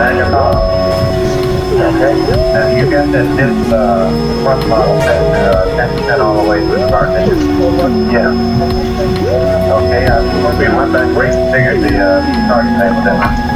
and your car. Okay, and you get that this front model says 10% all the way to the start. Yeah. Okay, we went back, figured the starting time was at